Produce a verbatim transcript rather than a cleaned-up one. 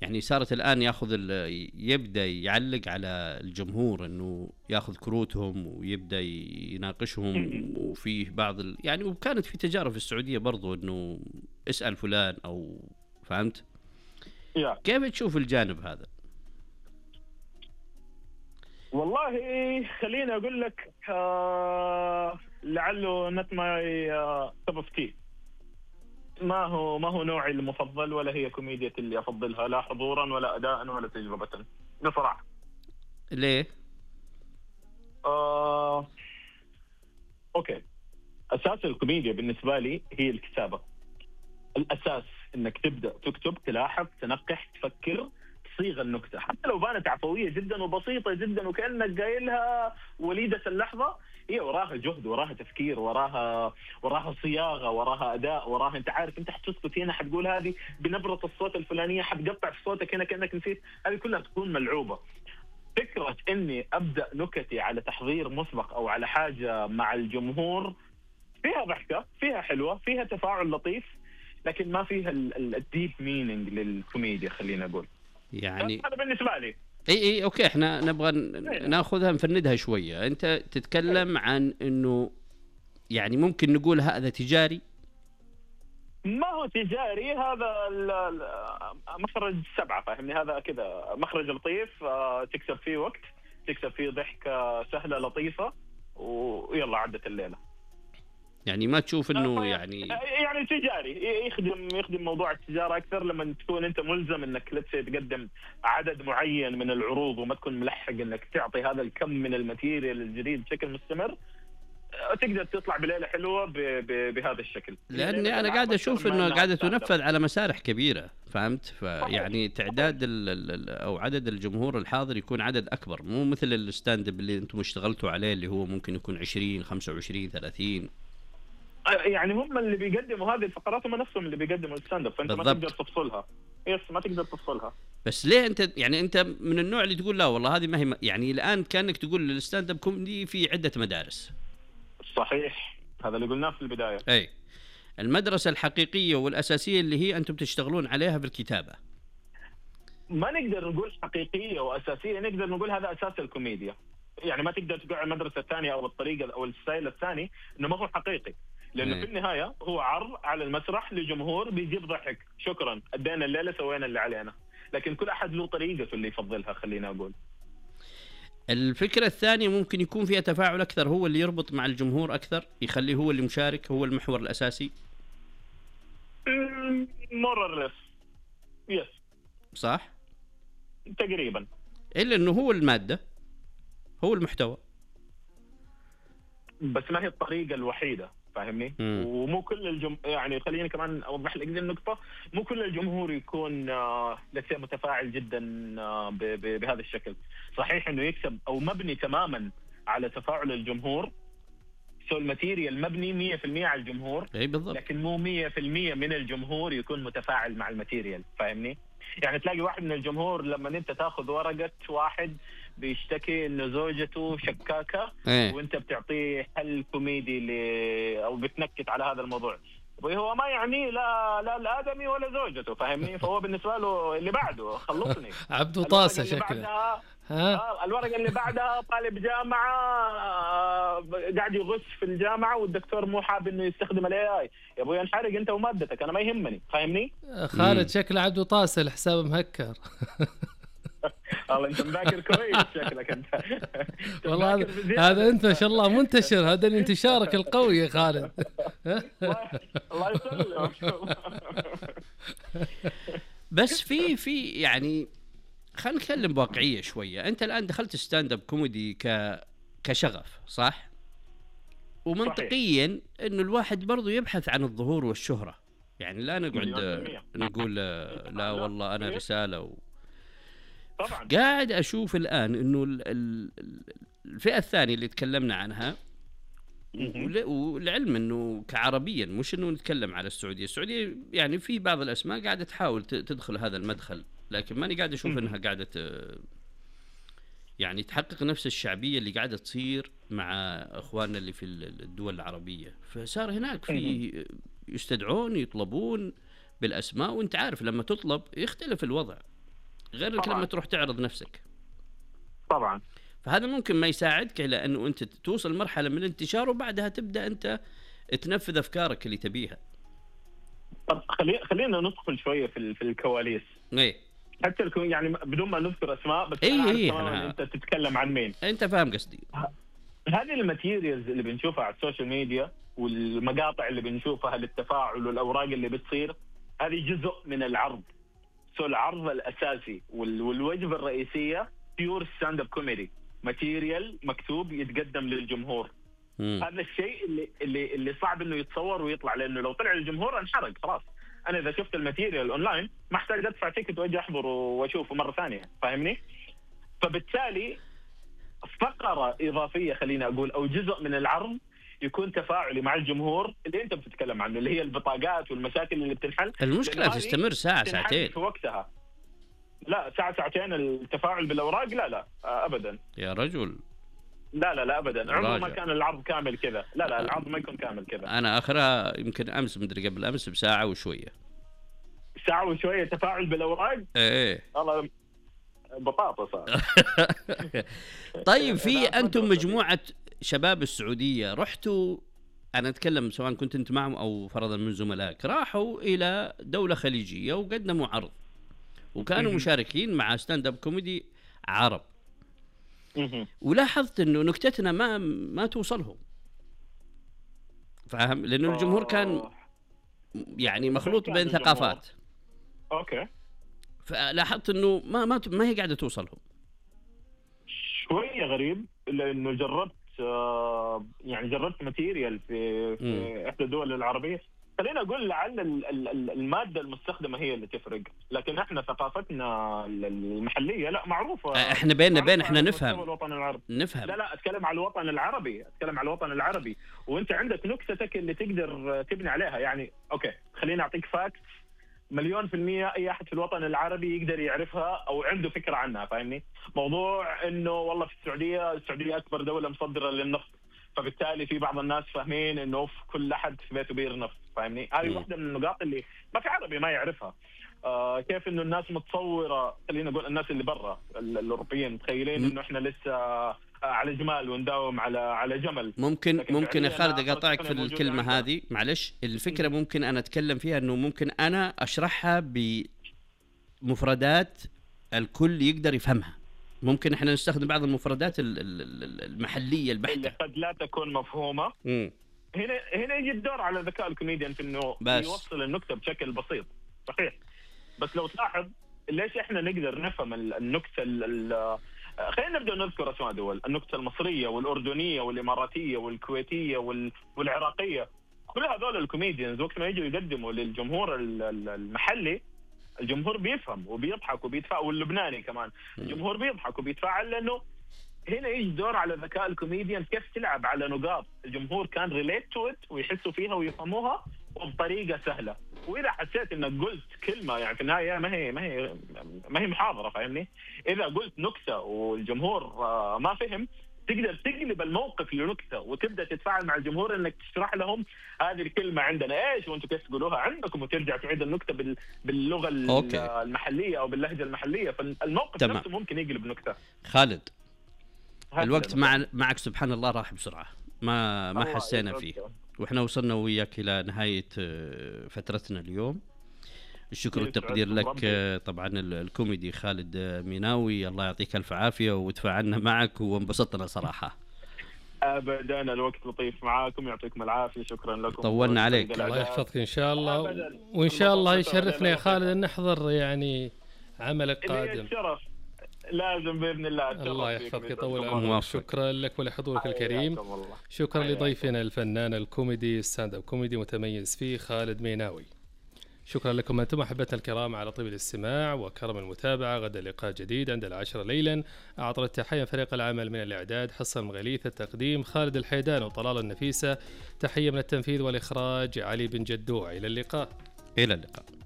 يعني صارت الآن ياخذ يبدأ يعلق على الجمهور إنه ياخذ كروتهم ويبدأ يناقشهم، وفيه بعض ال... يعني وكانت في تجارب في السعودية برضو إنه اسأل فلان أو فهمت؟ yeah. كيف تشوف الجانب هذا؟ والله خليني أقول لك آه لعله not my cup of tea. ما هو ما هو نوعي المفضل، ولا هي كوميديا اللي أفضلها، لا حضورا ولا أداء ولا تجربة بصراحة. ليه؟ آه... أوكي، أساس الكوميديا بالنسبة لي هي الكتابة. الأساس إنك تبدأ تكتب، تلاحظ، تنقح، تفكر، تصيغ النكتة حتى لو بانت عفوية جدا وبسيطة جدا وكأنك قايلها وليدة اللحظة، هي وراها جهد، وراها تفكير، وراها وراها صياغة، وراها أداء، وراها أنت عارف أنت حتسكت هنا، حتقول هذه بنبرة الصوت الفلانية، حتقطع في صوتك هنا كأنك نسيت، هذه كلها تكون ملعوبة. فكرة إني أبدأ نكتي على تحضير مسبق أو على حاجة مع الجمهور فيها ضحكة، فيها حلوة، فيها تفاعل لطيف، لكن ما فيها الديب مينينج للكوميديا خلينا أقول. يعني هذا بالنسبة لي. اي اي اوكي، احنا نبغى ناخذها نفندها شويه. انت تتكلم عن انه يعني ممكن نقول هذا تجاري. ما هو تجاري، هذا مخرج سبعة، فاهمني؟ هذا كذا مخرج لطيف تكسب فيه وقت، تكسب فيه ضحكة سهلة لطيفة، ويلا عدت الليلة. يعني ما تشوف انه يعني يعني تجاري يخدم يخدم موضوع التجارة أكثر لما تكون أنت ملزم إنك لسه تقدم عدد معين من العروض وما تكون ملحق إنك تعطي هذا الكم من الماتيريال الجديد بشكل مستمر، تقدر تطلع بليلة حلوة بهذا الشكل. لأني أنا قاعد أشوف إنه قاعدة تنفذ على مسارح كبيرة، فهمت؟ فيعني تعداد ال أو عدد الجمهور الحاضر يكون عدد أكبر، مو مثل الستاند اب اللي أنتم اشتغلتوا عليه اللي هو ممكن يكون عشرين خمسة وعشرين ثلاثين. يعني هم اللي بيقدموا هذه الفقرات هم نفسهم اللي بيقدموا الستاند اب، فأنت بالضبط. ما تقدر تفصلها. يس ما تقدر تفصلها. بس ليه أنت يعني أنت من النوع اللي تقول لا والله هذه ما هي، يعني الآن كأنك تقول الستاند اب كوميدي في عدة مدارس. صحيح، هذا اللي قلناه في البداية. أي المدرسة الحقيقية والأساسية اللي هي أنتم تشتغلون عليها بالكتابة. ما نقدر نقول حقيقية وأساسية، نقدر نقول هذا أساس الكوميديا. يعني ما تقدر تقول المدرسة الثانية أو الطريقة أو الستايل الثاني إنه ما هو حقيقي، لأنه أي. في النهاية هو عرض على المسرح لجمهور بيجيب ضحك، شكرا أدينا الليلة سوينا اللي علينا، لكن كل أحد له طريقته اللي يفضلها خلينا أقول. الفكرة الثانية ممكن يكون فيها تفاعل أكثر، هو اللي يربط مع الجمهور أكثر، يخليه هو اللي مشارك، هو المحور الأساسي. more or less يس صح؟ تقريبا. إلا إنه هو المادة، هو المحتوى، بس ما هي الطريقة الوحيدة، فاهمني؟ مم. ومو كل الجم يعني خليني كمان أوضح لك دي النقطة، مو كل الجمهور يكون آه لسه متفاعل جدا آه ب ب بهذا الشكل. صحيح إنه يكسب أو مبني تماما على تفاعل الجمهور، سو الماتيريال مبني مية في المية على الجمهور، أي بالضبط. لكن مو مية في المية من الجمهور يكون متفاعل مع الماتيريال، فاهمني؟ يعني تلاقي واحد من الجمهور لما انت تاخذ ورقة واحد بيشتكي انه زوجته شكاكة إيه. وانت بتعطيه حل كوميدي ل... او بتنكت على هذا الموضوع، وهو ما يعني لا لا الآدمي ولا زوجته، فاهمني؟ فهو بالنسبة له اللي بعده خلصني عبدو طاسة شكله. ها الورقة اللي بعدها طالب جامعة آه قاعد يغش في الجامعة والدكتور مو حاب انه يستخدم الاي اي، يا ابوي انحرق انت ومادتك انا ما يهمني، فاهمني؟ خالد شكله عبدو طاسة الحساب مهكر. والله انت مذاكر كويس شكلك انت. والله هذا هذا انت ما شاء الله منتشر، هذا الانتشارك القوي يا خالد. الله يسلمك. بس في في يعني خلينا نتكلم بواقعية شوية. أنت الآن دخلت ستاند اب كوميدي ك كشغف، صح؟ ومنطقيا إنه الواحد برضو يبحث عن الظهور والشهرة، يعني لا نقعد نقول لا والله أنا رسالة و... طبعا. قاعد أشوف الآن إنه الفئة الثانية اللي تكلمنا عنها، والعلم إنه كعربيا مش إنه نتكلم على السعودية. السعودية يعني في بعض الأسماء قاعدة تحاول تدخل هذا المدخل، لكن ماني قاعد أشوف إنها قاعدة يعني تحقق نفس الشعبية اللي قاعدة تصير مع إخواننا اللي في الدول العربية. فصار هناك في يستدعون يطلبون بالأسماء، وانت عارف لما تطلب يختلف الوضع. غير لما تروح تعرض نفسك. طبعا. فهذا ممكن ما يساعدك إلى أنه أنت توصل مرحلة من الانتشار، وبعدها تبدأ أنت تنفذ أفكارك اللي تبيها. طب خلي خلينا ندخل شوية في في الكواليس. إيه. حتى الكو يعني بدون ما نذكر أسماء، بس إيه أنا إيه أنا أنت تتكلم عن مين. أنت فاهم قصدي. هذه الماتيريالز اللي بنشوفها على السوشيال ميديا والمقاطع اللي بنشوفها للتفاعل والأوراق اللي بتصير، هذه جزء من العرض. سو العرض الأساسي والوجبة الرئيسية بيور ستاند اب كوميدي، ماتيريال مكتوب يتقدم للجمهور. مم. هذا الشيء اللي اللي اللي صعب انه يتصور ويطلع، لانه لو طلع للجمهور انحرق خلاص. انا اذا شفت الماتيريال اونلاين ما احتاج ادفع تيكت واجي احضر واشوفه مره ثانيه، فاهمني؟ فبالتالي فقره اضافيه خلينا اقول او جزء من العرض يكون تفاعلي مع الجمهور اللي انت بتتكلم عنه، اللي هي البطاقات والمشاكل اللي بتنحل. المشكله تستمر ساعه ساعتين في وقتها. لا ساعه ساعتين التفاعل بالاوراق لا لا ابدا يا رجل. لا لا لا ابدا، عمره ما كان العرض كامل كذا. لا لا العرض ما يكون كامل كذا. انا اخرها يمكن امس مدري قبل امس بساعه وشويه. ساعه وشويه تفاعل بالاوراق. ايه والله بطاطا صار. طيب في انتم مجموعه شباب السعوديه رحتوا، انا اتكلم سواء كنت انت معهم او فرضا من زملائك، راحوا الى دوله خليجيه وقدموا عرض وكانوا مشاركين مع ستاند اب كوميدي عرب، ولاحظت انه نكتتنا ما ما توصلهم، فاهم؟ لانه الجمهور كان يعني مخلوط بين ثقافات. اوكي. فلاحظت انه ما ما ما هي قاعده توصلهم. شويه غريب، لانه جربت يعني جربت ماتيريال في في احدى الدول العربيه. خلينا اقول لعل الماده المستخدمه هي اللي تفرق، لكن احنا ثقافتنا المحليه لا معروفه. احنا بيننا بين احنا نفهم الوطن العربي. نفهم لا لا اتكلم على الوطن العربي، اتكلم على الوطن العربي، وانت عندك نكتتك اللي تقدر تبني عليها. يعني اوكي خليني اعطيك فاكت مليون في المية اي احد في الوطن العربي يقدر يعرفها او عنده فكره عنها، فاهمني؟ موضوع انه والله في السعوديه السعوديه اكبر دوله مصدره للنفط، فبالتالي في بعض الناس فاهمين انه في كل احد في بيته بير نفط، فاهمني؟ هذه واحده من النقاط اللي ما في عربي ما يعرفها. آه كيف انه الناس متصوره، خلينا نقول الناس اللي برا الاوروبيين متخيلين انه احنا لسه على جمال ونداوم على على جمل. ممكن ممكن يا خالد اقاطعك في الكلمه هذه معلش. الفكره ممكن انا اتكلم فيها انه ممكن انا اشرحها بمفردات الكل يقدر يفهمها. ممكن احنا نستخدم بعض المفردات المحليه البحته اللي قد لا تكون مفهومه. مم. هنا هنا يجي الدور على ذكاء الكوميديان في انه بس. يوصل النكته بشكل بسيط. صحيح. بس لو تلاحظ ليش احنا نقدر نفهم النكته، خلينا نبدا نذكر اسماء دول، النكته المصريه والاردنيه والاماراتيه والكويتيه والعراقيه، كل هذول الكوميديانز وقت ما يجوا يقدموا للجمهور المحلي الجمهور بيفهم وبيضحك وبيتفاعل، واللبناني كمان الجمهور بيضحك وبيتفاعل، لانه هنا يجي دور على ذكاء الكوميديان كيف تلعب على نقاط الجمهور كان ريليت تو ات ويحسوا فيها ويفهموها وبطريقه سهله. واذا حسيت انك قلت كلمه يعني في النهايه ما هي ما هي ما هي محاضره، فاهمني؟ اذا قلت نكته والجمهور ما فهم تقدر تقلب الموقف لنكته وتبدا تتفاعل مع الجمهور انك تشرح لهم هذه الكلمه عندنا ايش وانتم كيف تقولوها عندكم، وترجع تعيد النكته باللغه أوكي. المحليه او باللهجه المحليه، فالموقف تمام. نفسه ممكن يقلب نكته. خالد الوقت مع معك سبحان الله راح بسرعه، ما ما حسينا فيه، واحنا وصلنا وياك الى نهايه فترتنا اليوم. الشكر والتقدير لك طبعا الكوميدي خالد ميناوي، الله يعطيك الف عافيه وتفاعلنا معك وانبسطنا صراحه. ابدا الوقت لطيف معاكم، يعطيكم العافيه، شكرا لكم. طولنا عليك. الله يحفظك ان شاء الله، وان شاء الله يشرفنا يا خالد ان نحضر يعني عملك قادم. الشرف لازم باذن الله. الله يحفظك يطول عمرك. شكرا لك ولحضورك الكريم. شكرا لضيفنا الفنان الكوميدي ستاند اب كوميدي متميز فيه خالد ميناوي. شكرا لكم أنتم أحبتنا الكرام على طيب الاستماع وكرم المتابعة. غدا لقاء جديد عند العاشرة ليلا. أعطر التحية فريق العمل من الإعداد حصن مغليث، التقديم خالد الحيدان وطلال النفيسة، تحية من التنفيذ والإخراج علي بن جدوع. إلى اللقاء. إلى اللقاء.